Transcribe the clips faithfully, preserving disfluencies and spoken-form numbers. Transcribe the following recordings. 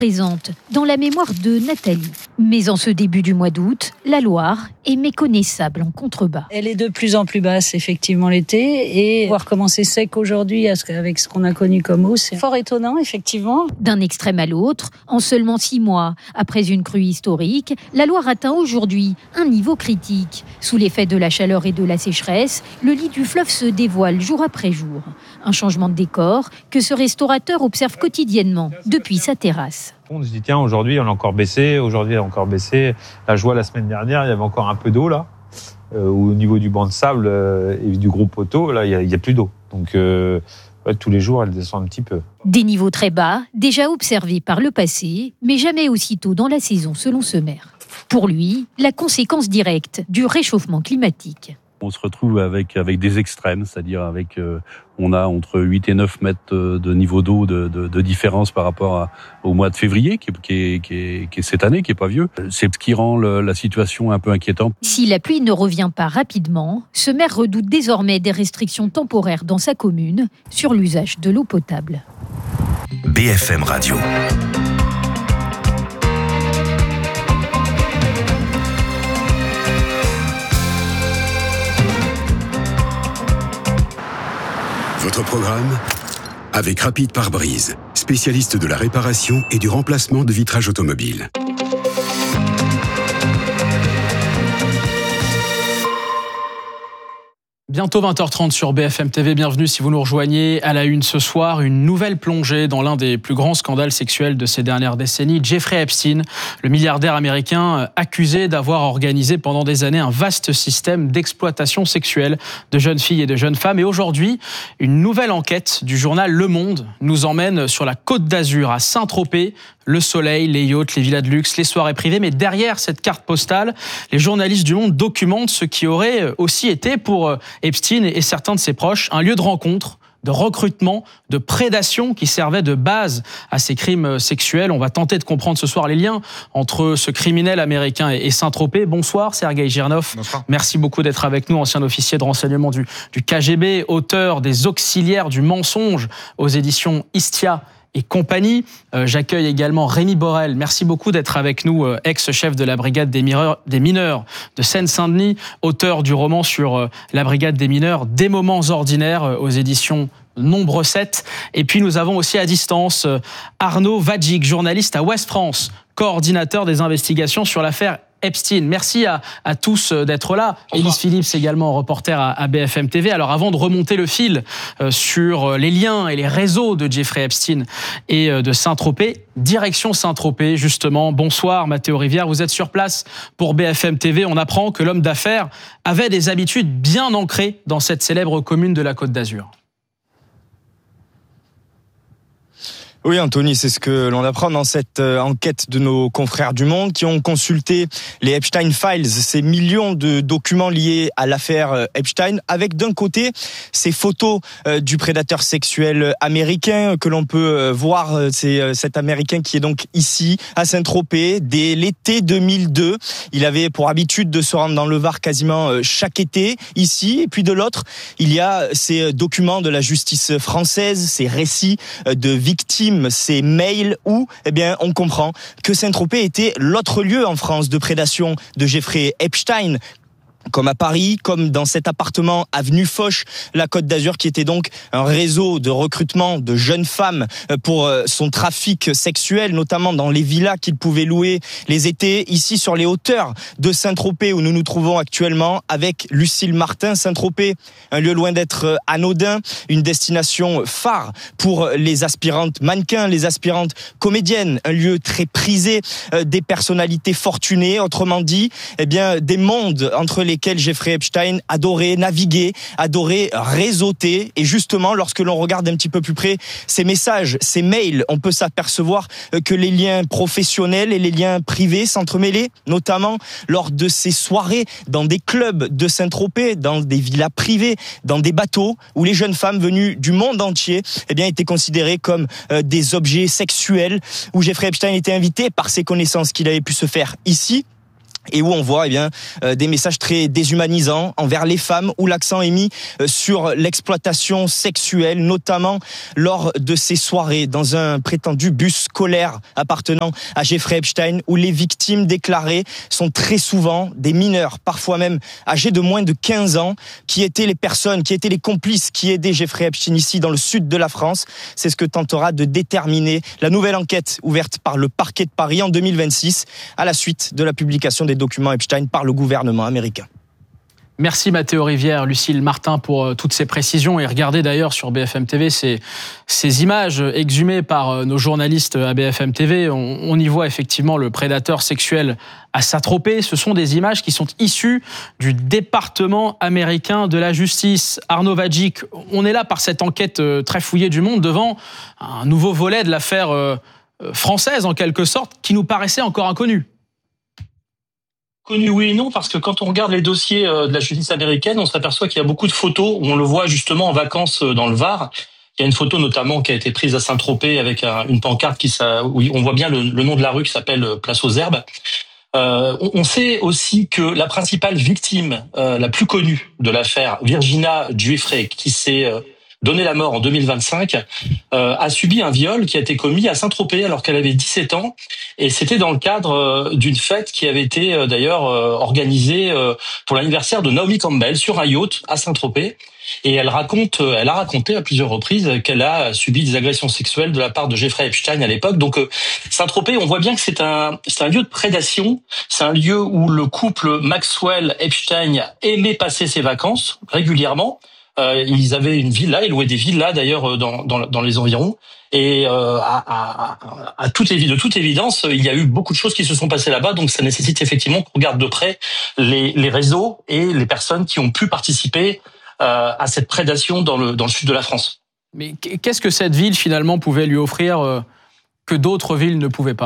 présente dans la mémoire de Nathalie. Mais en ce début du mois d'août, la Loire est méconnaissable en contrebas. Elle est de plus en plus basse, effectivement, l'été. Et voir comment c'est sec aujourd'hui avec ce qu'on a connu comme eau, c'est fort étonnant, effectivement. D'un extrême à l'autre, en seulement six mois, après une crue historique, la Loire atteint aujourd'hui un niveau critique. Sous l'effet de la chaleur et de la sécheresse, le lit du fleuve se dévoile jour après jour. Un changement de décor que ce restaurateur observe quotidiennement depuis sa terrasse. On se dit tiens, aujourd'hui on a encore baissé, aujourd'hui on a encore baissé. Là je vois la semaine dernière il y avait encore un peu d'eau là, euh, au niveau du banc de sable euh, et du gros poteau là il y a, il y a plus d'eau. Donc euh, ouais, tous les jours elle descend un petit peu. Des niveaux très bas, déjà observés par le passé, mais jamais aussitôt dans la saison selon ce maire. Pour lui, la conséquence directe du réchauffement climatique. On se retrouve avec avec des extrêmes, c'est-à-dire avec euh, on a entre huit et neuf mètres de niveau d'eau de, de, de différence par rapport à, au mois de février, qui est, qui, est, qui, est, qui est cette année, qui est pas vieux. C'est ce qui rend le, la situation un peu inquiétante. Si la pluie ne revient pas rapidement, ce maire redoute désormais des restrictions temporaires dans sa commune sur l'usage de l'eau potable. B F M Radio. Votre programme avec Rapide Pare-Brise, spécialiste de la réparation et du remplacement de vitrages automobiles. Bientôt vingt heures trente sur B F M T V, bienvenue si vous nous rejoignez. À la une ce soir, une nouvelle plongée dans l'un des plus grands scandales sexuels de ces dernières décennies. Jeffrey Epstein, le milliardaire américain accusé d'avoir organisé pendant des années un vaste système d'exploitation sexuelle de jeunes filles et de jeunes femmes. Et aujourd'hui, une nouvelle enquête du journal Le Monde nous emmène sur la Côte d'Azur, à Saint-Tropez. Le soleil, les yachts, les villas de luxe, les soirées privées. Mais derrière cette carte postale, les journalistes du Monde documentent ce qui aurait aussi été pour Epstein et certains de ses proches un lieu de rencontre, de recrutement, de prédation qui servait de base à ces crimes sexuels. On va tenter de comprendre ce soir les liens entre ce criminel américain et Saint-Tropez. Bonsoir Sergueï Girnov. Bonsoir. Merci beaucoup d'être avec nous, ancien officier de renseignement du, du K G B, auteur des Auxiliaires du mensonge aux éditions Istia et compagnie. Euh, j'accueille également Rémi Borel. Merci beaucoup d'être avec nous, euh, ex-chef de la brigade des mineurs, des mineurs de Seine-Saint-Denis, auteur du roman sur euh, la brigade des mineurs, Des moments ordinaires, euh, aux éditions Nombre sept. Et puis nous avons aussi à distance euh, Arnaud Vadjic, journaliste à Ouest France, coordinateur des investigations sur l'affaire Epstein. Merci à, à tous d'être là. Élise Phillips également, reporter à, à B F M T V. Alors avant de remonter le fil euh, sur les liens et les réseaux de Jeffrey Epstein et euh, de Saint-Tropez, direction Saint-Tropez justement. Bonsoir Mathéo Rivière, vous êtes sur place pour B F M T V. On apprend que l'homme d'affaires avait des habitudes bien ancrées dans cette célèbre commune de la Côte d'Azur. Oui, Anthony, c'est ce que l'on apprend dans cette enquête de nos confrères du Monde qui ont consulté les Epstein Files, ces millions de documents liés à l'affaire Epstein, avec d'un côté ces photos du prédateur sexuel américain que l'on peut voir. C'est cet Américain qui est donc ici, à Saint-Tropez, dès l'été deux mille deux. Il avait pour habitude de se rendre dans le Var quasiment chaque été, ici. Et puis de l'autre, il y a ces documents de la justice française, ces récits de victimes, ces mails où, eh bien, on comprend que Saint-Tropez était l'autre lieu en France de prédation de Jeffrey Epstein. Comme à Paris, comme dans cet appartement avenue Foch, la Côte d'Azur, qui était donc un réseau de recrutement de jeunes femmes pour son trafic sexuel, notamment dans les villas qu'il pouvait louer les étés, ici sur les hauteurs de Saint-Tropez où nous nous trouvons actuellement avec Lucille Martin. Saint-Tropez, un lieu loin d'être anodin, une destination phare pour les aspirantes mannequins, les aspirantes comédiennes, un lieu très prisé, des personnalités fortunées, autrement dit, eh bien, des mondes entre les lesquels Jeffrey Epstein adorait naviguer, adorait réseauter. Et justement, lorsque l'on regarde un petit peu plus près ces messages, ces mails, on peut s'apercevoir que les liens professionnels et les liens privés s'entremêlaient, notamment lors de ces soirées dans des clubs de Saint-Tropez, dans des villas privées, dans des bateaux, où les jeunes femmes venues du monde entier eh bien, étaient considérées comme euh, des objets sexuels, où Jeffrey Epstein était invité par ses connaissances qu'il avait pu se faire ici, et où on voit eh bien euh, des messages très déshumanisants envers les femmes, où l'accent est mis euh, sur l'exploitation sexuelle, notamment lors de ces soirées dans un prétendu bus scolaire appartenant à Jeffrey Epstein, où les victimes déclarées sont très souvent des mineurs, parfois même âgés de moins de quinze ans, qui étaient les personnes, qui étaient les complices qui aidaient Jeffrey Epstein ici dans le sud de la France. C'est ce que tentera de déterminer la nouvelle enquête ouverte par le parquet de Paris en deux mille vingt-six à la suite de la publication des documents Epstein par le gouvernement américain. Merci Mathéo Rivière, Lucille Martin pour toutes ces précisions. Et regardez d'ailleurs sur B F M T V ces, ces images exhumées par nos journalistes à B F M T V. On, on y voit effectivement le prédateur sexuel à Saint-Tropez. Ce sont des images qui sont issues du département américain de la justice. Arnaud Vadjic, on est là par cette enquête très fouillée du Monde devant un nouveau volet de l'affaire française en quelque sorte qui nous paraissait encore inconnu. Connu oui et non, parce que quand on regarde les dossiers de la justice américaine, on s'aperçoit qu'il y a beaucoup de photos où on le voit justement en vacances dans le Var. Il y a une photo notamment qui a été prise à Saint-Tropez avec une pancarte qui, où on voit bien le, le nom de la rue qui s'appelle Place aux Herbes. Euh, on sait aussi que la principale victime, euh, la plus connue de l'affaire, Virginia Giuffre, qui s'est euh, donné la mort en deux mille vingt-cinq, euh, a subi un viol qui a été commis à Saint-Tropez alors qu'elle avait dix-sept ans. Et c'était dans le cadre euh, d'une fête qui avait été euh, d'ailleurs euh, organisée euh, pour l'anniversaire de Naomi Campbell sur un yacht à Saint-Tropez. Et elle raconte, elle a raconté à plusieurs reprises qu'elle a subi des agressions sexuelles de la part de Jeffrey Epstein à l'époque. Donc Saint-Tropez, on voit bien que c'est un, c'est un lieu de prédation. C'est un lieu où le couple Maxwell-Epstein aimait passer ses vacances régulièrement. Euh, ils avaient une villa, ils louaient des villas d'ailleurs dans, dans, dans les environs. Et euh, à, à, à toute, de toute évidence, il y a eu beaucoup de choses qui se sont passées là-bas. Donc ça nécessite effectivement qu'on regarde de près les, les réseaux et les personnes qui ont pu participer à cette prédation dans le, dans le sud de la France. Mais qu'est-ce que cette ville, finalement, pouvait lui offrir euh, que d'autres villes ne pouvaient pas ?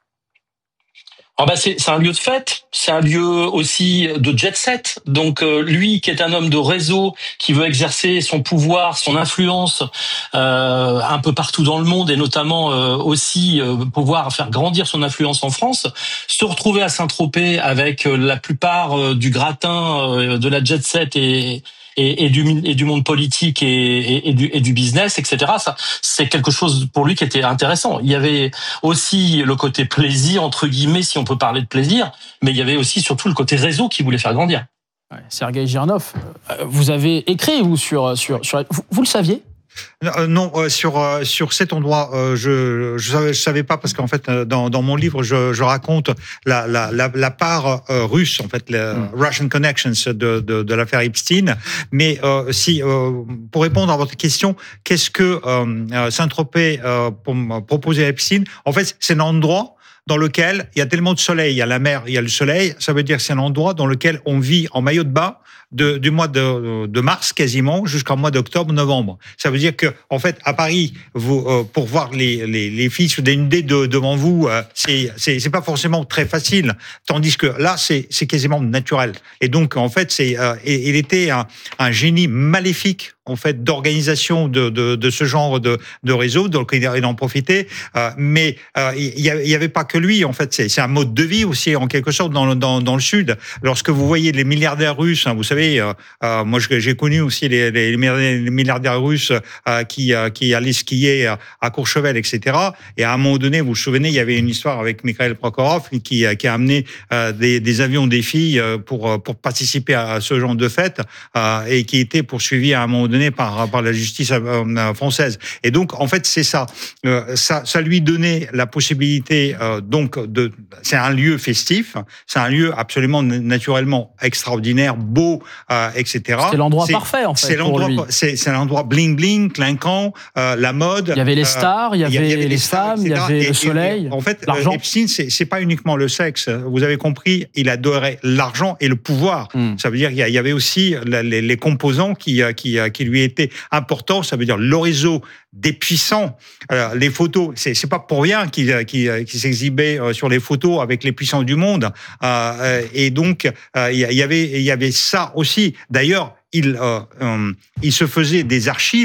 Oh bah c'est, c'est un lieu de fête, c'est un lieu aussi de jet-set. Donc euh, lui, qui est un homme de réseau, qui veut exercer son pouvoir, son influence euh, un peu partout dans le monde, et notamment euh, aussi euh, pouvoir faire grandir son influence en France, se retrouver à Saint-Tropez avec euh, la plupart euh, du gratin euh, de la jet-set et... Et, et, du, et du monde politique et, et, et, du, et du business, et cetera. Ça, c'est quelque chose pour lui qui était intéressant. Il y avait aussi le côté plaisir, entre guillemets, si on peut parler de plaisir, mais il y avait aussi surtout le côté réseau qu'il voulait faire grandir. Ouais, Sergueï Girnov, vous avez écrit, vous, sur... sur, sur vous, vous le saviez ? Euh, non, euh, sur euh, sur cet endroit, euh, je je savais, je savais pas parce qu'en fait euh, dans dans mon livre je je raconte la la la, la part euh, russe en fait, les mm. Russian connections de de, de l'affaire Epstein. Mais euh, si euh, pour répondre à votre question, qu'est-ce que euh, Saint-Tropez euh, pour proposer à Epstein ? En fait, c'est un endroit dans lequel il y a tellement de soleil, il y a la mer, il y a le soleil. Ça veut dire que c'est un endroit dans lequel on vit en maillot de bain. De, du mois de, de mars quasiment jusqu'au mois d'octobre, novembre. Ça veut dire que en fait à Paris, vous euh, pour voir les les les filles se dénuder de, devant vous, euh, c'est c'est c'est pas forcément très facile. Tandis que là, c'est c'est quasiment naturel. Et donc en fait, c'est euh, il était un, un génie maléfique en fait d'organisation de de de ce genre de de réseau. Donc il en profitait. Euh, mais euh, il y, y avait pas que lui. En fait, c'est c'est un mode de vie aussi en quelque sorte dans dans dans le sud. Lorsque vous voyez les milliardaires russes, hein, vous savez. Euh, euh, moi, j'ai connu aussi les, les, les milliardaires russes euh, qui, euh, qui allaient skier à Courchevel, et cetera. Et à un moment donné, vous vous souvenez, il y avait une histoire avec Mikhail Prokhorov qui, qui a amené euh, des, des avions des filles pour, pour participer à ce genre de fête euh, et qui était poursuivi à un moment donné par, par la justice euh, française. Et donc, en fait, c'est ça. Euh, ça. Ça lui donnait la possibilité, euh, donc, de. C'est un lieu festif, c'est un lieu absolument naturellement extraordinaire, beau. Euh, et cetera. C'est l'endroit c'est, parfait, en fait, c'est pour lui. C'est, c'est l'endroit bling-bling, clinquant, euh, la mode. Il y avait les stars, euh, il, y avait il y avait les, les stars, femmes, il y avait et, le soleil, et, et, en fait, l'argent. Epstein, c'est, c'est pas uniquement le sexe. Vous avez compris, il adorait l'argent et le pouvoir. Mm. Ça veut dire qu'il y avait aussi la, les, les composants qui, qui, qui lui étaient importants. Ça veut dire le réseau des puissants. Alors, les photos, c'est, c'est pas pour rien qu'il, qu'il, qu'il s'exhibait sur les photos avec les puissants du monde. Euh, et donc, euh, il y avait, il y avait ça aussi. D'ailleurs, il, euh, euh, il se faisait des archives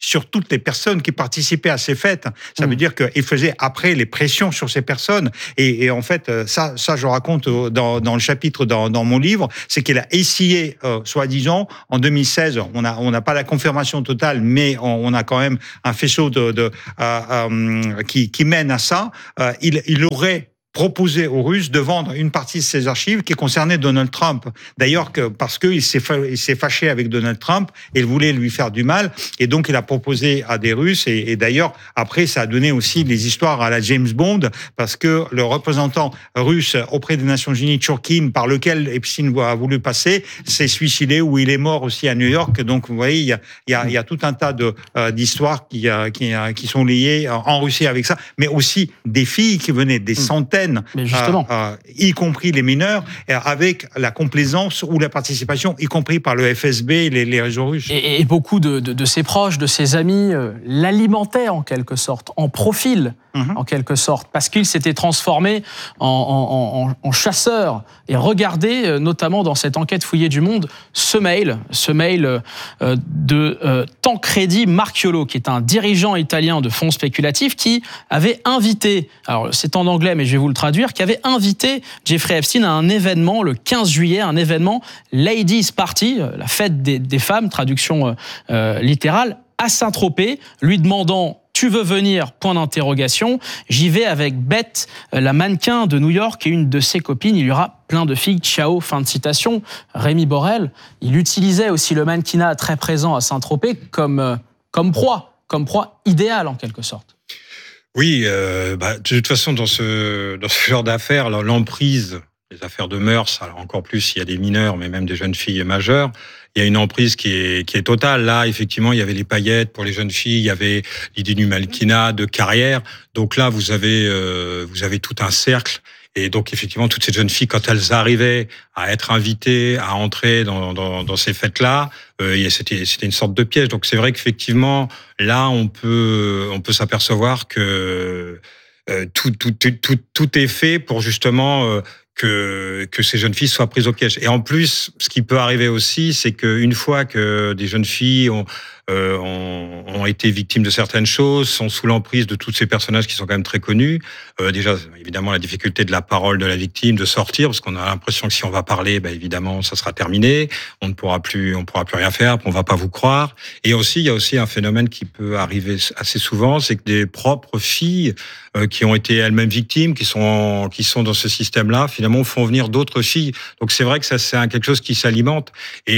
sur toutes les personnes qui participaient à ces fêtes. Ça mmh. veut dire qu'il faisait après les pressions sur ces personnes. Et, et en fait, ça, ça je raconte dans, dans le chapitre dans, dans mon livre, c'est qu'il a essayé, euh, soi-disant, en deux mille seize, on a on n'a pas la confirmation totale, mais on, on a quand même un faisceau de, de euh, euh, qui, qui mène à ça. Euh, il, il aurait proposé aux Russes de vendre une partie de ses archives qui concernait Donald Trump. D'ailleurs, que, parce qu'il s'est, fa- il s'est fâché avec Donald Trump et il voulait lui faire du mal. Et donc, il a proposé à des Russes. Et, et d'ailleurs, après, ça a donné aussi des histoires à la James Bond, parce que le représentant russe auprès des Nations Unies, Churkin, par lequel Epstein a voulu passer, s'est suicidé, ou il est mort aussi à New York. Donc, vous voyez, il y a, il y a, il y a tout un tas de, euh, d'histoires qui, euh, qui, euh, qui sont liées en Russie avec ça, mais aussi des filles qui venaient, des centaines, Mais justement. Euh, euh, y compris les mineurs, avec la complaisance ou la participation, y compris par le F S B, les, les réseaux russes. Et, et beaucoup de, de, de ses proches, de ses amis, euh, l'alimentaient en quelque sorte, en profil, mmh. en quelque sorte, parce qu'il s'était transformé en, en, en, en chasseur. Et regardez, euh, notamment dans cette enquête fouillée du Monde, ce mail, ce mail euh, de euh, Tancredi Marchiolo, qui est un dirigeant italien de fonds spéculatifs, qui avait invité, alors c'est en anglais, mais je vais vous le traduire, qui avait invité Jeffrey Epstein à un événement le quinze juillet, un événement Ladies Party, la fête des, des femmes, traduction euh, littérale, à Saint-Tropez, lui demandant « Tu veux venir ?» Point d'interrogation. J'y vais avec Beth, la mannequin de New York, et une de ses copines. Il y aura plein de filles. Ciao. Fin de citation. Rémi Borel, il utilisait aussi le mannequinat très présent à Saint-Tropez comme, euh, comme proie, comme proie idéale en quelque sorte. Oui, euh, bah, de toute façon, dans ce, dans ce genre d'affaires, l'emprise, les affaires de mœurs, alors encore plus s'il y a des mineurs, mais même des jeunes filles majeures, il y a une emprise qui est, qui est totale. Là, effectivement, il y avait les paillettes pour les jeunes filles, il y avait l'idée du mannequinat, de carrière. Donc là, vous avez, euh, vous avez tout un cercle. Et donc, effectivement, toutes ces jeunes filles, quand elles arrivaient à être invitées, à entrer dans, dans, dans ces fêtes-là, euh, c'était, c'était une sorte de piège. Donc, c'est vrai qu'effectivement, là, on peut, on peut s'apercevoir que euh, tout, tout, tout, tout est fait pour justement euh, que, que ces jeunes filles soient prises au piège. Et en plus, ce qui peut arriver aussi, c'est qu'une fois que des jeunes filles ont, euh, ont, ont été victimes de certaines choses, sont sous l'emprise de tous ces personnages qui sont quand même très connus. Euh, déjà, évidemment, la difficulté de la parole de la victime, de sortir, parce qu'on a l'impression que si on va parler, ben, évidemment, ça sera terminé. On ne pourra plus, on pourra plus rien faire, on va pas vous croire. Et aussi, il y a aussi un phénomène qui peut arriver assez souvent, c'est que des propres filles euh, qui ont été elles-mêmes victimes, qui sont, qui sont dans ce système-là, finalement, font venir d'autres filles. Donc, c'est vrai que ça, c'est quelque chose qui s'alimente.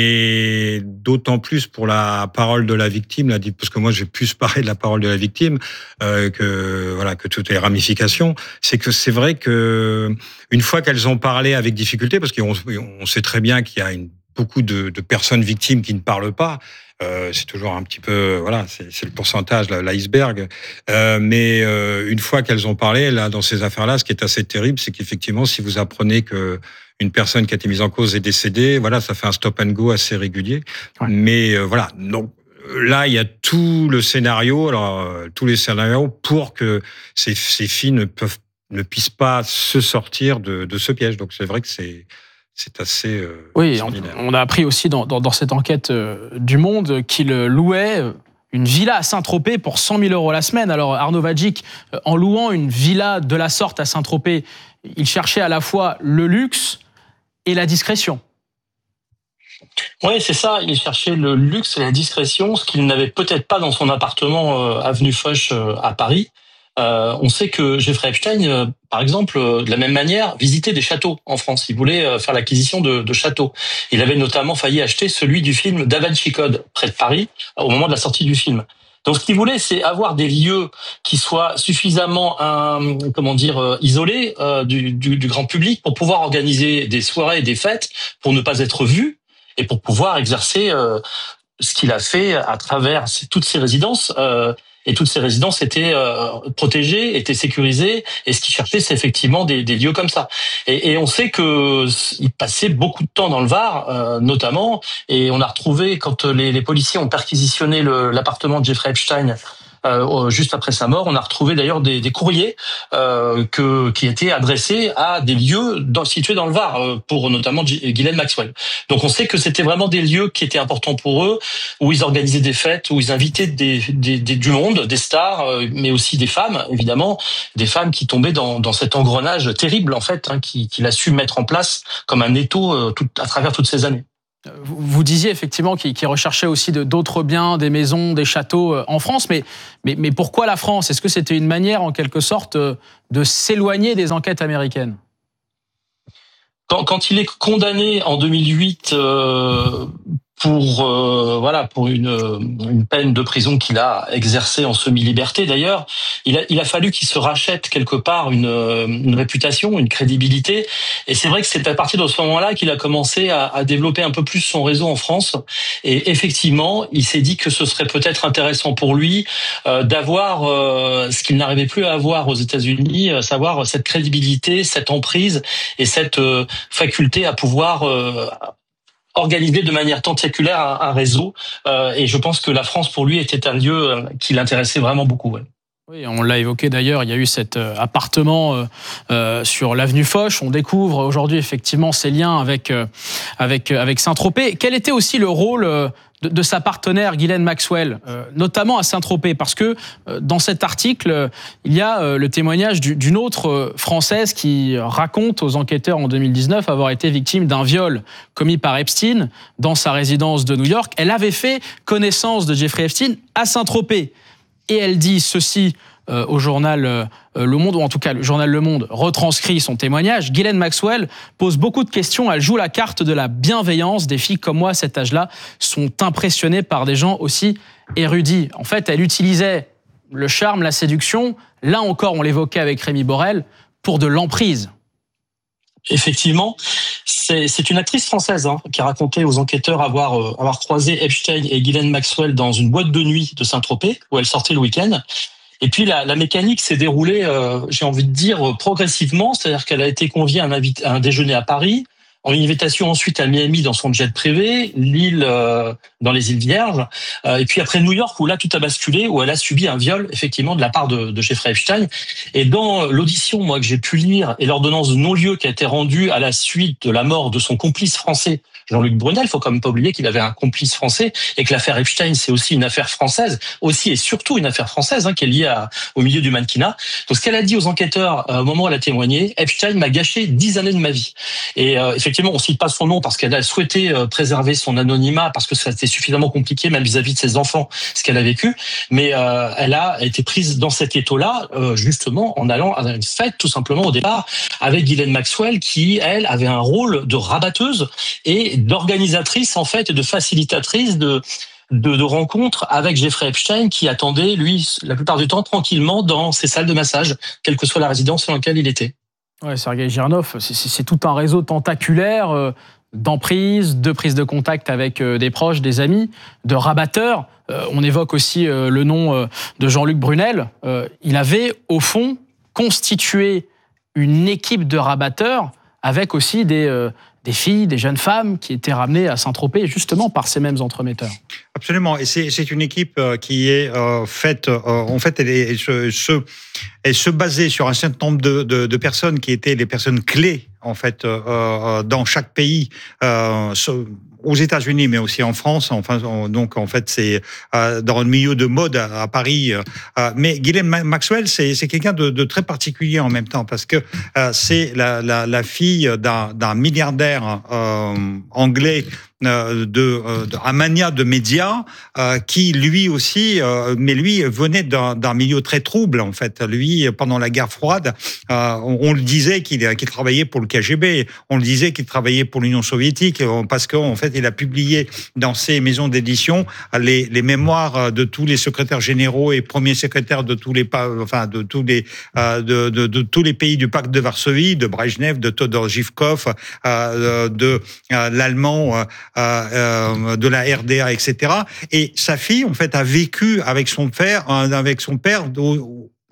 Et d'autant plus pour la parole de la victime, là, parce que moi, j'ai plus parlé de la parole de la victime, euh, que, voilà, que toutes les ramifications. C'est que c'est vrai que une fois qu'elles ont parlé avec difficulté, parce qu'on on sait très bien qu'il y a une, beaucoup de, de personnes victimes qui ne parlent pas. Euh, c'est toujours un petit peu, voilà, c'est, c'est le pourcentage, l'iceberg. Euh, mais euh, une fois qu'elles ont parlé, là, dans ces affaires-là, ce qui est assez terrible, c'est qu'effectivement, si vous apprenez que une personne qui a été mise en cause est décédée, voilà, ça fait un stop and go assez régulier. Ouais. Mais euh, voilà, donc là, il y a tout le scénario, alors euh, tous les scénarios pour que ces, ces filles ne peuvent, ne puissent pas se sortir de, de ce piège. Donc c'est vrai que c'est C'est assez euh, oui, on, on a appris aussi dans, dans, dans cette enquête euh, du Monde qu'il louait une villa à Saint-Tropez pour cent mille euros la semaine. Alors Arnaud Vadjic, euh, en louant une villa de la sorte à Saint-Tropez, il cherchait à la fois le luxe et la discrétion. Oui, c'est ça. Il cherchait le luxe et la discrétion, ce qu'il n'avait peut-être pas dans son appartement euh, avenue Foch euh, à Paris. Euh, on sait que Jeffrey Epstein, euh, par exemple, euh, de la même manière, visitait des châteaux en France. Il voulait euh, faire l'acquisition de, de châteaux. Il avait notamment failli acheter celui du film Da Vinci Code, près de Paris, au moment de la sortie du film. Donc, ce qu'il voulait, c'est avoir des lieux qui soient suffisamment, euh, comment dire, euh, isolés euh, du, du, du grand public pour pouvoir organiser des soirées et des fêtes, pour ne pas être vu et pour pouvoir exercer euh, ce qu'il a fait à travers toutes ces résidences. Euh, Et toutes ces résidences étaient euh, protégées, étaient sécurisées. Et ce qu'ils cherchaient, c'est effectivement des, des lieux comme ça. Et, et on sait que il passait beaucoup de temps dans le Var, euh, notamment. Et on a retrouvé, quand les, les policiers ont perquisitionné le, l'appartement de Jeffrey Epstein euh, juste après sa mort. On a retrouvé d'ailleurs des, des courriers euh, que, qui étaient adressés à des lieux dans, situés dans le Var, euh, pour notamment Ghislaine Maxwell. Donc on sait que c'était vraiment des lieux qui étaient importants pour eux, où ils organisaient des fêtes, où ils invitaient des, des, des, du monde, des stars, euh, mais aussi des femmes, évidemment, des femmes qui tombaient dans, dans cet engrenage terrible, en fait, hein, qu'il qui a su mettre en place comme un étau euh, tout, à travers toutes ces années. Vous disiez effectivement qu'il recherchait aussi de, d'autres biens, des maisons, des châteaux en France, mais, mais, mais pourquoi la France? Est-ce que c'était une manière, en quelque sorte, de s'éloigner des enquêtes américaines? Quand, quand il est condamné en deux mille huit euh, pour euh, voilà pour une, une peine de prison qu'il a exercée en semi-liberté d'ailleurs, il a, il a fallu qu'il se rachète quelque part une, une réputation, une crédibilité. Et c'est vrai que c'est à partir de ce moment-là qu'il a commencé à, à développer un peu plus son réseau en France. Et effectivement, il s'est dit que ce serait peut-être intéressant pour lui euh, d'avoir euh, ce qu'il n'arrivait plus à avoir aux États-Unis, à savoir cette crédibilité, cette emprise et cette euh, faculté à pouvoir euh, organiser de manière tentaculaire un, un réseau. Euh, et je pense que la France, pour lui, était un lieu euh, qui l'intéressait vraiment beaucoup. Ouais. Oui, on l'a évoqué d'ailleurs, il y a eu cet euh, appartement euh, euh, sur l'avenue Foch. On découvre aujourd'hui effectivement ses liens avec, euh, avec, euh, avec Saint-Tropez. Quel était aussi le rôle euh, de, de sa partenaire Ghislaine Maxwell, euh, notamment à Saint-Tropez? Parce que euh, dans cet article, euh, il y a euh, le témoignage du, d'une autre euh, Française qui raconte aux enquêteurs en deux mille dix-neuf avoir été victime d'un viol commis par Epstein dans sa résidence de New York. Elle avait fait connaissance de Jeffrey Epstein à Saint-Tropez. Et elle dit ceci euh, au journal euh, Le Monde, ou en tout cas le journal Le Monde retranscrit son témoignage. Ghislaine Maxwell pose beaucoup de questions, elle joue la carte de la bienveillance. Des filles comme moi à cet âge-là sont impressionnées par des gens aussi érudits. En fait, elle utilisait le charme, la séduction, là encore on l'évoquait avec Rémi Borel, pour de l'emprise. Effectivement, c'est, c'est une actrice française hein, qui a raconté aux enquêteurs avoir, euh, avoir croisé Epstein et Ghislaine Maxwell dans une boîte de nuit de Saint-Tropez, où elle sortait le week-end. Et puis la, la mécanique s'est déroulée, euh, j'ai envie de dire, progressivement, c'est-à-dire qu'elle a été conviée à un, invite, à un déjeuner à Paris, en invitation ensuite à Miami dans son jet privé, Lille euh, dans les îles Vierges, euh, et puis après New York où là tout a basculé, où elle a subi un viol effectivement de la part de, de Jeffrey Epstein. Et dans l'audition moi que j'ai pu lire et l'ordonnance de non-lieu qui a été rendue à la suite de la mort de son complice français Jean-Luc Brunel, il faut quand même pas oublier qu'il avait un complice français et que l'affaire Epstein c'est aussi une affaire française, aussi et surtout une affaire française hein, qui est liée à, au milieu du mannequinat. Donc ce qu'elle a dit aux enquêteurs euh, au moment où elle a témoigné, Epstein m'a gâché dix années de ma vie. Et euh, effectivement, on cite pas son nom parce qu'elle a souhaité euh, préserver son anonymat parce que ça c'était suffisamment compliqué même vis-à-vis de ses enfants ce qu'elle a vécu. Mais euh, elle a été prise dans cet étau-là euh, justement en allant à une fête tout simplement au départ avec Ghislaine Maxwell qui elle avait un rôle de rabatteuse et d'organisatrice en fait et de facilitatrice de, de, de rencontres avec Jeffrey Epstein qui attendait lui la plupart du temps tranquillement dans ses salles de massage, quelle que soit la résidence dans laquelle il était. Ouais, Sergueï Girnov, c'est, c'est, c'est tout un réseau tentaculaire euh, d'emprise, de prise de contact avec euh, des proches, des amis, de rabatteurs. Euh, on évoque aussi euh, le nom euh, de Jean-Luc Brunel. Euh, il avait au fond constitué une équipe de rabatteurs avec aussi des euh, des filles, des jeunes femmes qui étaient ramenées à Saint-Tropez justement par ces mêmes entremetteurs. Absolument, et c'est, c'est une équipe qui est euh, faite, euh, en fait, elle, est, elle, se, se, elle se basait sur un certain nombre de, de, de personnes qui étaient des personnes clés, en fait, euh, dans chaque pays, euh, aux États-Unis, mais aussi en France. Enfin, donc en fait, c'est euh, dans le milieu de mode à, à Paris. Euh, mais Ghislaine Maxwell, c'est, c'est quelqu'un de, de très particulier en même temps parce que euh, c'est la, la, la fille d'un, d'un milliardaire euh, anglais. De, de, un mania de médias euh, qui lui aussi, euh, mais lui venait d'un, d'un milieu très trouble en fait. Lui, pendant la guerre froide, euh, on, on le disait qu'il, qu'il travaillait pour le K G B, on le disait qu'il travaillait pour l'Union soviétique parce qu'en fait, il a publié dans ses maisons d'édition les, les mémoires de tous les secrétaires généraux et premiers secrétaires de tous les, enfin de tous les, euh, de, de, de tous les pays du pacte de Varsovie, de Brejnev, de Todor Zhivkov, euh, de euh, l'allemand. Euh, Euh, de la R D A, et cetera. Et sa fille, en fait, a vécu avec son père, avec son père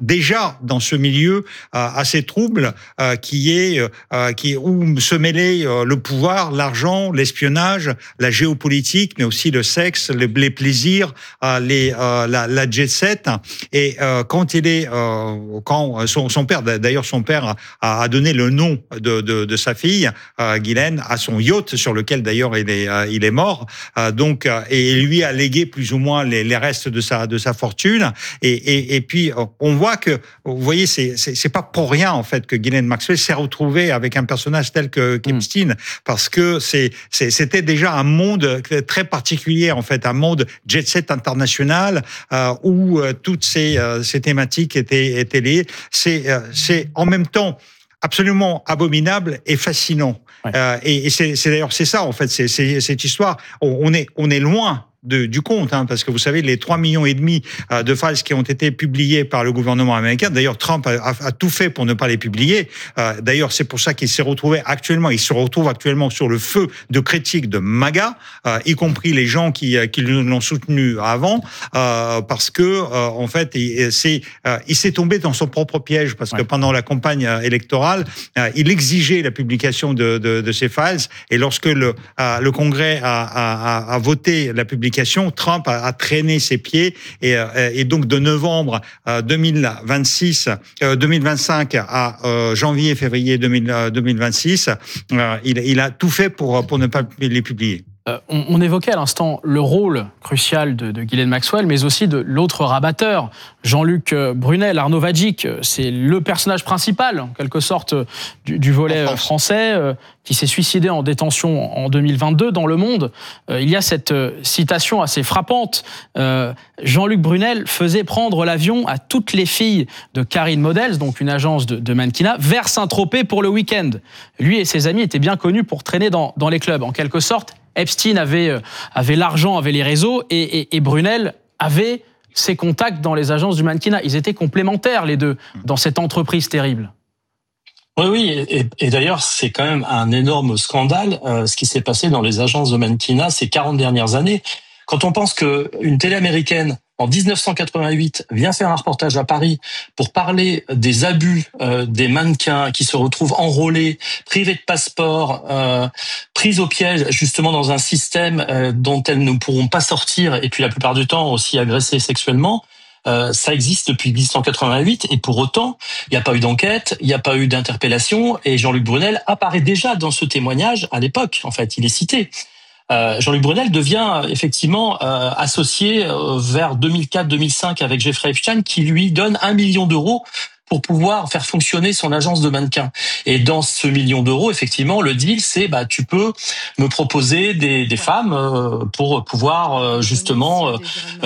déjà dans ce milieu euh, assez trouble euh, qui est euh, qui où se mêlait euh, le pouvoir, l'argent, l'espionnage, la géopolitique, mais aussi le sexe, les, les plaisirs, euh, les euh, la, la jet set. Et euh, quand il est euh, quand son, son père, d'ailleurs son père a, a donné le nom de de, de sa fille euh, Ghislaine à son yacht sur lequel d'ailleurs il est euh, il est mort. Euh, donc euh, et lui a légué plus ou moins les, les restes de sa de sa fortune. Et et, et puis on voit que, vous voyez, c'est, c'est, c'est pas pour rien, en fait, que Ghislaine Maxwell s'est retrouvée avec un personnage tel que qu'Epstein, mmh. parce que c'est, c'est, c'était déjà un monde très particulier, en fait, un monde jet-set international, euh, où euh, toutes ces, euh, ces thématiques étaient, étaient liées. C'est, euh, c'est en même temps absolument abominable et fascinant. Ouais. Euh, et, et c'est, c'est d'ailleurs, c'est ça, en fait, c'est, c'est cette histoire. On, on est, on est loin De, du compte, hein, parce que vous savez, les trois millions et demi euh, de files qui ont été publiés par le gouvernement américain, d'ailleurs Trump a, a, a tout fait pour ne pas les publier. Euh, d'ailleurs, c'est pour ça qu'il s'est retrouvé actuellement, il se retrouve actuellement sur le feu de critiques de MAGA, euh, y compris les gens qui, qui l'ont soutenu avant, euh, parce que euh, en fait, il, c'est, euh, il s'est tombé dans son propre piège, parce ouais. que pendant la campagne électorale, euh, il exigeait la publication de, de, de ces files, et lorsque le, euh, le Congrès a, a, a voté la publication, Trump a, a traîné ses pieds et, et donc de novembre deux mille vingt-six, euh, deux mille vingt-cinq à euh, janvier-février deux mille vingt-six, euh, il, il a tout fait pour, pour ne pas les publier. Euh, on, on évoquait à l'instant le rôle crucial de, de Ghislaine Maxwell, mais aussi de l'autre rabatteur, Jean-Luc Brunel. Arnaud Vadjic, c'est le personnage principal, en quelque sorte, du, du volet France. français, euh, qui s'est suicidé en détention en deux mille vingt-deux dans Le Monde. Euh, il y a cette euh, citation assez frappante. Euh, Jean-Luc Brunel faisait prendre l'avion à toutes les filles de Karine Models, donc une agence de, de mannequinat, vers Saint-Tropez pour le week-end. Lui et ses amis étaient bien connus pour traîner dans, dans les clubs. En quelque sorte, Epstein avait, avait l'argent, avait les réseaux, et, et, et Brunel avait ses contacts dans les agences du mannequinat. Ils étaient complémentaires, les deux, dans cette entreprise terrible. Oui, oui, et, et d'ailleurs, c'est quand même un énorme scandale, euh, ce qui s'est passé dans les agences de mannequinat ces quarante dernières années. Quand on pense qu'une télé américaine, en dix-neuf cent quatre-vingt-huit, vient faire un reportage à Paris pour parler des abus euh, des mannequins qui se retrouvent enrôlés, privés de passeport, euh, pris au piège justement dans un système euh, dont elles ne pourront pas sortir, et puis la plupart du temps aussi agressées sexuellement. Euh, ça existe depuis dix-neuf cent quatre-vingt-huit, et pour autant, il n'y a pas eu d'enquête, il n'y a pas eu d'interpellation, et Jean-Luc Brunel apparaît déjà dans ce témoignage à l'époque. En fait, il est cité. Euh, Jean-Luc Brunel devient effectivement euh, associé euh, vers deux mille quatre deux mille cinq avec Jeffrey Epstein, qui lui donne un million d'euros pour pouvoir faire fonctionner son agence de mannequins. Et dans ce million d'euros, effectivement, le deal, c'est bah tu peux me proposer des, des femmes euh, pour pouvoir euh, justement euh,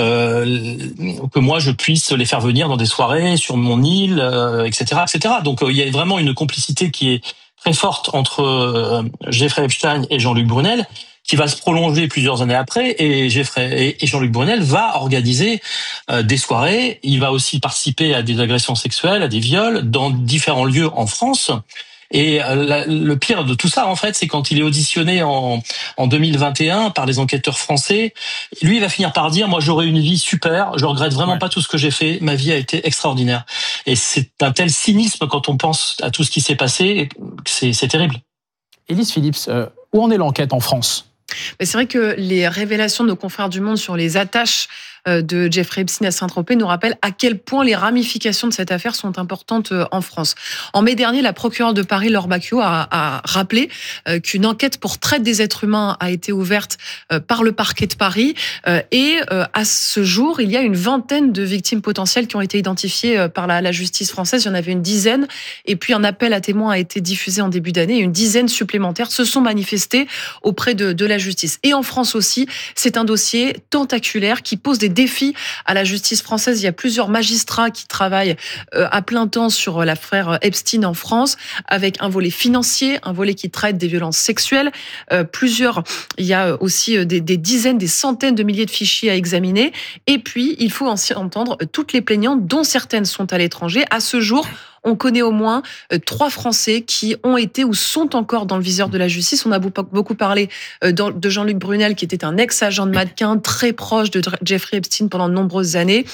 euh, que moi je puisse les faire venir dans des soirées sur mon île, euh, et cetera, et cetera. Donc euh, il y a vraiment une complicité qui est très forte entre euh, Jeffrey Epstein et Jean-Luc Brunel, qui va se prolonger plusieurs années après, et Jeffrey et Jean-Luc Brunel va organiser euh, des soirées. Il va aussi participer à des agressions sexuelles, à des viols dans différents lieux en France. Et euh, la, le pire de tout ça, en fait, c'est quand il est auditionné en, en deux mille vingt et un par les enquêteurs français. Lui, il va finir par dire: moi, j'aurais une vie super. Je regrette vraiment ouais. pas tout ce que j'ai fait. Ma vie a été extraordinaire. Et c'est un tel cynisme quand on pense à tout ce qui s'est passé, c'est, c'est terrible. Élise Phillips, euh, où en est l'enquête en France ? Mais c'est vrai que les révélations de nos confrères du Monde sur les attaches de Jeffrey Epstein à Saint-Tropez nous rappellent à quel point les ramifications de cette affaire sont importantes en France. En mai dernier, la procureure de Paris, Laure Bacchio, a, a rappelé qu'une enquête pour traite des êtres humains a été ouverte par le parquet de Paris, et à ce jour, il y a une vingtaine de victimes potentielles qui ont été identifiées par la, la justice française. Il y en avait une dizaine, et puis un appel à témoins a été diffusé en début d'année, et une dizaine supplémentaires se sont manifestées auprès de, de la justice. Et en France aussi, c'est un dossier tentaculaire qui pose des défi à la justice française. Il y a plusieurs magistrats qui travaillent à plein temps sur l'affaire Epstein en France, avec un volet financier, un volet qui traite des violences sexuelles. Euh, plusieurs, il y a aussi des, des dizaines, des centaines de milliers de fichiers à examiner. Et puis, il faut aussi entendre toutes les plaignantes, dont certaines sont à l'étranger. À ce jour, on connaît au moins trois Français qui ont été ou sont encore dans le viseur de la justice. On a beaucoup parlé de Jean-Luc Brunel, qui était un ex-agent de mannequin très proche de Jeffrey Epstein pendant de nombreuses années.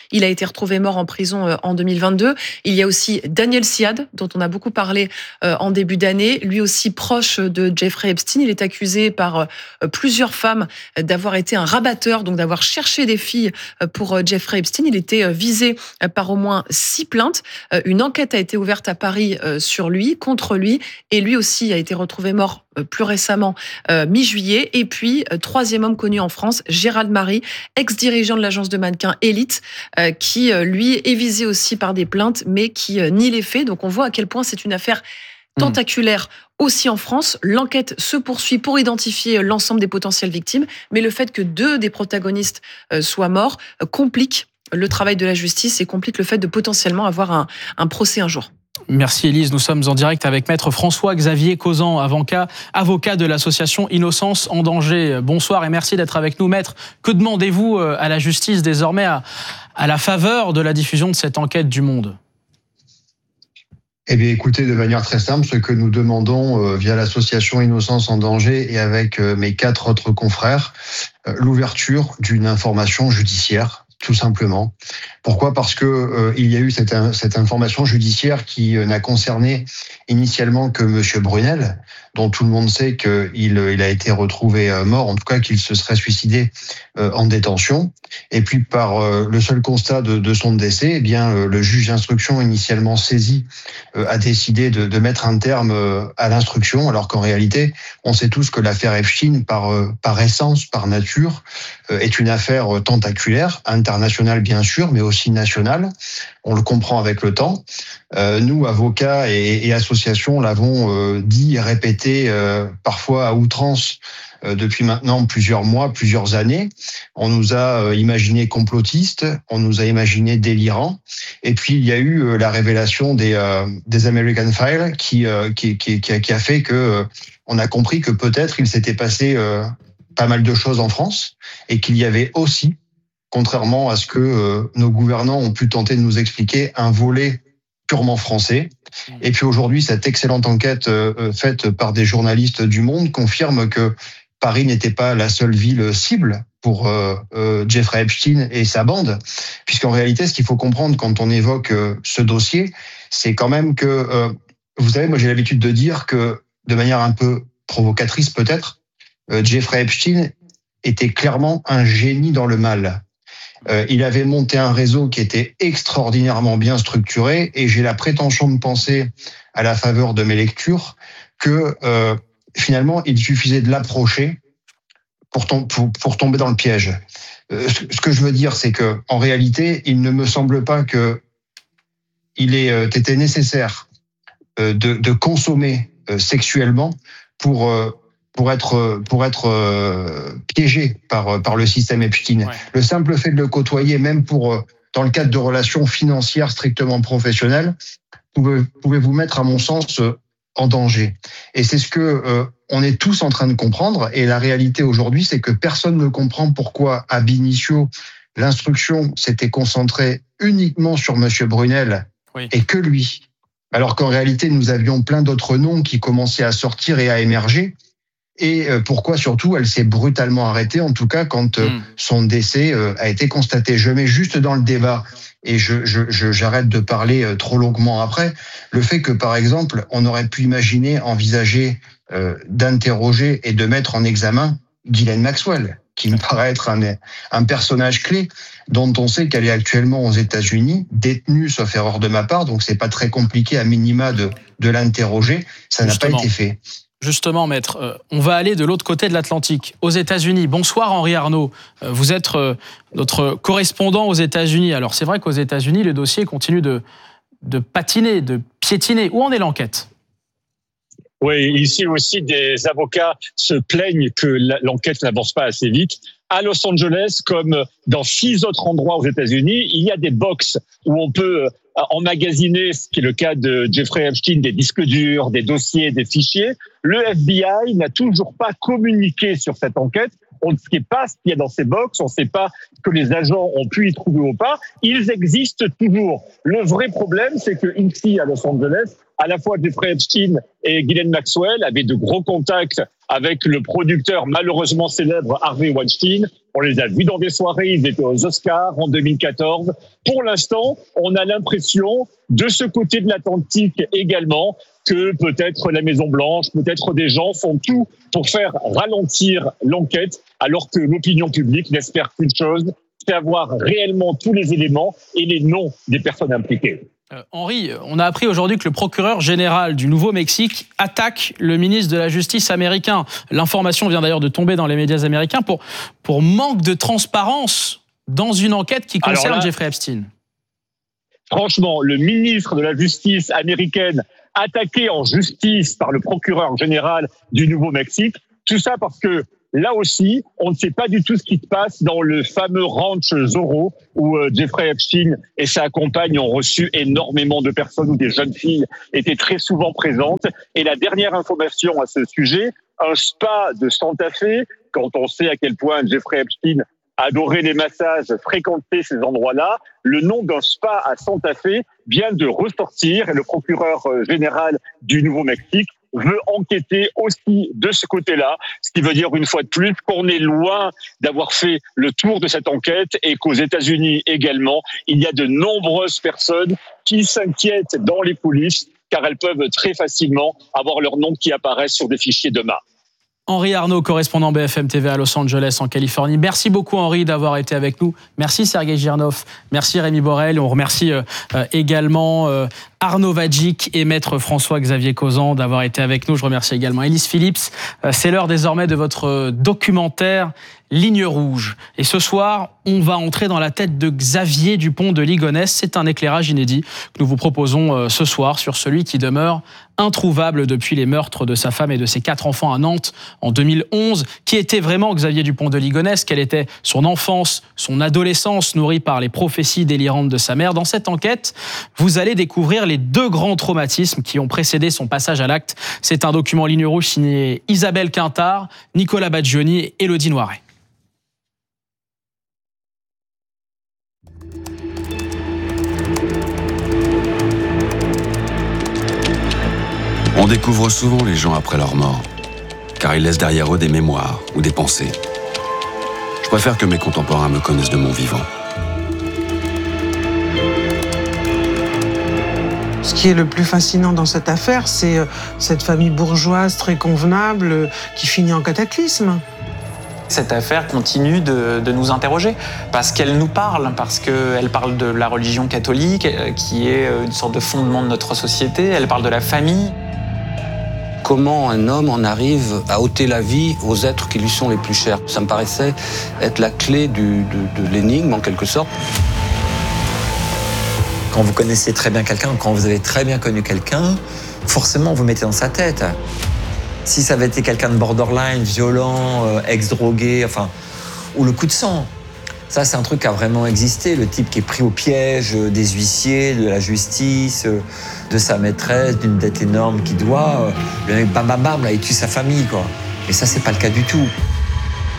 Il a été retrouvé mort en prison en deux mille vingt-deux. Il y a aussi Daniel Siad, dont on a beaucoup parlé en début d'année. Lui aussi proche de Jeffrey Epstein. Il est accusé par plusieurs femmes d'avoir été un rabatteur, donc d'avoir cherché des filles pour Jeffrey Epstein. Il était visé par au moins six plaintes. Une enquête a été ouverte à Paris sur lui, contre lui. Et lui aussi a été retrouvé mort plus récemment, euh, mi-juillet. Et puis, euh, troisième homme connu en France, Gérald Marie, ex-dirigeant de l'agence de mannequins Elite, euh, qui, euh, lui, est visé aussi par des plaintes, mais qui euh, nie les faits. Donc, on voit à quel point c'est une affaire tentaculaire aussi en France. L'enquête se poursuit pour identifier l'ensemble des potentielles victimes, mais le fait que deux des protagonistes euh, soient morts euh, complique le travail de la justice et complique le fait de potentiellement avoir un, un procès un jour. Merci Élise, nous sommes en direct avec maître François-Xavier Cauzan, avocat, avocat de l'association Innocence en danger. Bonsoir et merci d'être avec nous, maître. Que demandez-vous à la justice désormais à, à la faveur de la diffusion de cette enquête du Monde ? Eh bien, écoutez, de manière très simple, ce que nous demandons euh, via l'association Innocence en danger et avec euh, mes quatre autres confrères, euh, l'ouverture d'une information judiciaire. Tout simplement. Pourquoi ? Parce que euh, il y a eu cette, cette information judiciaire qui euh, n'a concerné initialement que Monsieur Brunel, dont tout le monde sait qu'il il a été retrouvé euh, mort, en tout cas qu'il se serait suicidé euh, en détention. Et puis par euh, le seul constat de, de son décès, eh bien euh, le juge d'instruction initialement saisi euh, a décidé de, de mettre un terme euh, à l'instruction, alors qu'en réalité, on sait tous que l'affaire Epstein, par euh, par essence, par nature, euh, est une affaire tentaculaire, internationale bien sûr, mais aussi nationale. On le comprend avec le temps. Euh, nous, avocats et, et associations, l'avons euh, dit et répété euh, parfois à outrance euh, depuis maintenant plusieurs mois, plusieurs années. On nous a euh, imaginé complotistes, on nous a imaginé délirants. Et puis, il y a eu euh, la révélation des, euh, des American Files qui, euh, qui, qui, qui, a, qui a fait que euh, on a compris que peut-être il s'était passé euh, pas mal de choses en France et qu'il y avait aussi, contrairement à ce que euh, nos gouvernants ont pu tenter de nous expliquer, un volet purement français. Et puis aujourd'hui, cette excellente enquête euh, faite par des journalistes du Monde confirme que Paris n'était pas la seule ville cible pour euh, euh, Jeffrey Epstein et sa bande, puisqu'en réalité, ce qu'il faut comprendre quand on évoque euh, ce dossier, c'est quand même que, euh, vous savez, moi j'ai l'habitude de dire que, de manière un peu provocatrice peut-être, euh, Jeffrey Epstein était clairement un génie dans le mal. Euh, il avait monté un réseau qui était extraordinairement bien structuré et j'ai la prétention de penser, à la faveur de mes lectures, que euh, finalement, il suffisait de l'approcher pour, tom- pour, pour tomber dans le piège. Euh, ce, ce que je veux dire, c'est que en réalité, il ne me semble pas que il ait euh, été nécessaire euh, de, de consommer euh, sexuellement pour euh, pour être pour être euh, piégé par par le système Epstein. Ouais. Le simple fait de le côtoyer, même pour dans le cadre de relations financières strictement professionnelles, pouvait pouvait vous mettre, à mon sens, en danger. Et c'est ce que euh, on est tous en train de comprendre. Et la réalité aujourd'hui, c'est que personne ne comprend pourquoi, ab initio, l'instruction s'était concentrée uniquement sur Monsieur Brunel, oui, et que lui, alors qu'en réalité, nous avions plein d'autres noms qui commençaient à sortir et à émerger. Et pourquoi surtout elle s'est brutalement arrêtée, en tout cas quand mmh. son décès a été constaté. Je mets juste dans le débat, et je, je, je, j'arrête de parler trop longuement après, le fait que par exemple on aurait pu imaginer, envisager euh, d'interroger et de mettre en examen Ghislaine Maxwell, qui me paraît être un, un personnage clé dont on sait qu'elle est actuellement aux États-Unis, détenue, sauf erreur de ma part, donc c'est pas très compliqué à minima de, de l'interroger. Ça Justement. n'a pas été fait. Justement, maître, on va aller de l'autre côté de l'Atlantique, aux États-Unis. Bonsoir Henri Arnaud, vous êtes notre correspondant aux États-Unis. Alors c'est vrai qu'aux États-Unis, le dossier continue de, de patiner, de piétiner. Où en est l'enquête ? Oui, ici aussi, des avocats se plaignent que l'enquête n'avance pas assez vite. À Los Angeles, comme dans six autres endroits aux États-Unis, il y a des box où on peut emmagasiner, ce qui est le cas de Jeffrey Epstein, des disques durs, des dossiers, des fichiers. Le F B I n'a toujours pas communiqué sur cette enquête. On ne sait pas ce qu'il y a dans ces box, on ne sait pas que les agents ont pu y trouver ou pas. Ils existent toujours. Le vrai problème, c'est que ici, à Los Angeles, à la fois Jeffrey Epstein et Ghislaine Maxwell avaient de gros contacts avec le producteur malheureusement célèbre Harvey Weinstein. On les a vus dans des soirées, ils étaient aux Oscars en deux mille quatorze. Pour l'instant, on a l'impression, de ce côté de l'Atlantique également, que peut-être la Maison-Blanche, peut-être des gens font tout pour faire ralentir l'enquête, alors que l'opinion publique n'espère qu'une chose, c'est avoir réellement tous les éléments et les noms des personnes impliquées. Euh, Henri, on a appris aujourd'hui que le procureur général du Nouveau-Mexique attaque le ministre de la Justice américain. L'information vient d'ailleurs de tomber dans les médias américains pour, pour manque de transparence dans une enquête qui concerne là, Jeffrey Epstein. Franchement, le ministre de la Justice américaine attaqué en justice par le procureur général du Nouveau-Mexique, tout ça parce que là aussi, on ne sait pas du tout ce qui se passe dans le fameux ranch Zorro où Jeffrey Epstein et sa compagne ont reçu énormément de personnes, où des jeunes filles étaient très souvent présentes. Et la dernière information à ce sujet, un spa de Santa Fe, quand on sait à quel point Jeffrey Epstein adorait les massages, fréquentait ces endroits-là, le nom d'un spa à Santa Fe vient de ressortir et le procureur général du Nouveau-Mexique veut enquêter aussi de ce côté-là, ce qui veut dire une fois de plus qu'on est loin d'avoir fait le tour de cette enquête et qu'aux États-Unis également, il y a de nombreuses personnes qui s'inquiètent dans les coulisses car elles peuvent très facilement avoir leur nom qui apparaît sur des fichiers de main. Henri Arnaud, correspondant B F M T V à Los Angeles en Californie. Merci beaucoup Henri d'avoir été avec nous. Merci Sergei Girnov. Merci Rémi Borel. On remercie euh, également euh, Arnaud Vadjic et Maître François-Xavier Cauzan d'avoir été avec nous. Je remercie également Élise Phillips. Euh, c'est l'heure désormais de votre documentaire Ligne rouge. Et ce soir, on va entrer dans la tête de Xavier Dupont de Ligonnès. C'est un éclairage inédit que nous vous proposons ce soir sur celui qui demeure introuvable depuis les meurtres de sa femme et de ses quatre enfants à Nantes en deux mille onze. Qui était vraiment Xavier Dupont de Ligonnès? Quelle était son enfance, son adolescence nourrie par les prophéties délirantes de sa mère? Dans cette enquête, vous allez découvrir les deux grands traumatismes qui ont précédé son passage à l'acte. C'est un document Ligne rouge signé Isabelle Quintard, Nicolas Baggioni et Élodie Noiret. On découvre souvent les gens après leur mort, car ils laissent derrière eux des mémoires ou des pensées. Je préfère que mes contemporains me connaissent de mon vivant. Ce qui est le plus fascinant dans cette affaire, c'est cette famille bourgeoise très convenable qui finit en cataclysme. Cette affaire continue de, de nous interroger parce qu'elle nous parle, parce qu'elle parle de la religion catholique qui est une sorte de fondement de notre société, elle parle de la famille. Comment un homme en arrive à ôter la vie aux êtres qui lui sont les plus chers. Ça me paraissait être la clé du, de, de l'énigme, en quelque sorte. Quand vous connaissez très bien quelqu'un, quand vous avez très bien connu quelqu'un, forcément vous mettez dans sa tête. Si ça avait été quelqu'un de borderline, violent, euh, ex-drogué, enfin, ou le coup de sang. Ça, c'est un truc qui a vraiment existé. Le type qui est pris au piège des huissiers, de la justice, de sa maîtresse, d'une dette énorme qu'il doit. Le mec, bam, bam, bam, là, il tue sa famille, quoi. Et ça, c'est pas le cas du tout.